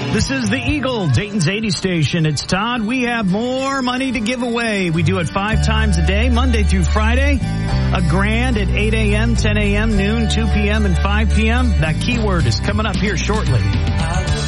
This is the Eagle, Dayton's 80 station. It's Todd. We have more money to give away. We do it 5 times a day, Monday through Friday. $1,000 at 8 a.m., 10 a.m., noon, 2 p.m., and 5 p.m. That keyword is coming up here shortly.